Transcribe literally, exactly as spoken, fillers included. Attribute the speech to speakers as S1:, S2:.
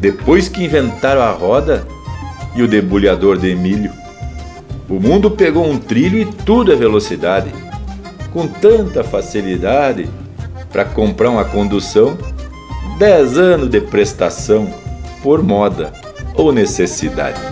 S1: Depois que inventaram a roda e o debulhador de milho, o mundo pegou um trilho e tudo é velocidade. Com tanta facilidade, para comprar uma condução, dez anos de prestação por moda ou necessidade.